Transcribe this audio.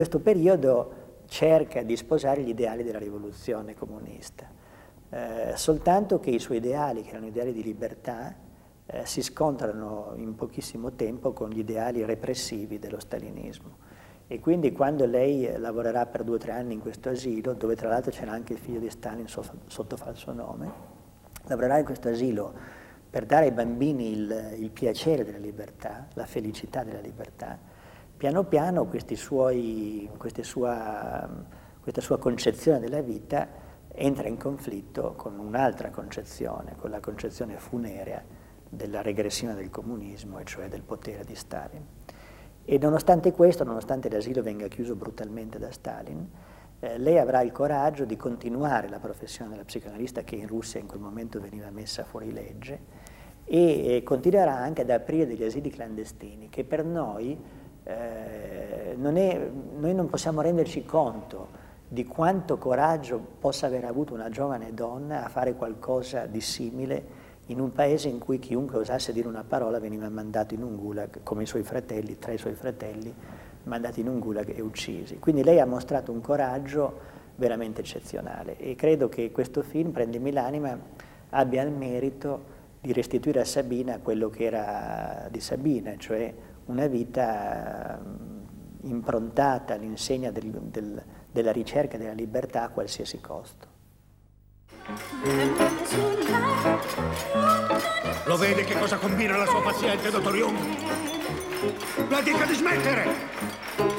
questo periodo cerca di sposare gli ideali della rivoluzione comunista, soltanto che i suoi ideali, che erano ideali di libertà, si scontrano in pochissimo tempo con gli ideali repressivi dello stalinismo. E quindi quando lei lavorerà per 2 o 3 anni in questo asilo, dove tra l'altro c'era anche il figlio di Stalin sotto falso nome, lavorerà in questo asilo per dare ai bambini il piacere della libertà, la felicità della libertà. Piano piano questa sua concezione della vita entra in conflitto con un'altra concezione, con la concezione funerea della regressione del comunismo, e cioè del potere di Stalin. E nonostante questo, nonostante l'asilo venga chiuso brutalmente da Stalin, lei avrà il coraggio di continuare la professione della psicoanalista, che in Russia in quel momento veniva messa fuori legge, e continuerà anche ad aprire degli asili clandestini, che per noi noi non possiamo renderci conto di quanto coraggio possa aver avuto una giovane donna a fare qualcosa di simile in un paese in cui chiunque osasse dire una parola veniva mandato in un gulag, come i suoi fratelli, 3 suoi fratelli, mandati in un gulag e uccisi. Quindi lei ha mostrato un coraggio veramente eccezionale, e credo che questo film, Prendimi l'anima, abbia il merito di restituire a Sabina quello che era di Sabina, cioè una vita improntata all'insegna della ricerca della libertà a qualsiasi costo. Lo vede che cosa combina la sua paziente, dottor Jung? La dica di smettere!